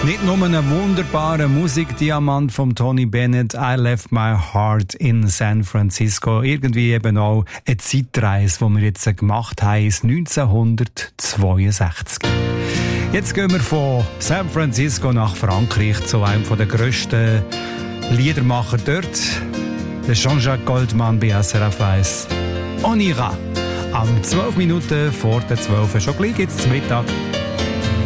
Nicht nur ein wunderbarer Musikdiamant von Tony Bennett, I Left My Heart in San Francisco. Irgendwie eben auch eine Zeitreise, die wir jetzt gemacht haben, ist 1962. Jetzt gehen wir von San Francisco nach Frankreich zu einem der grössten Liedermacher dort, der Jean-Jacques Goldman bei SRF 1. On ira. Am 12 Minuten vor der 12 schon gleich jetzt Mittag.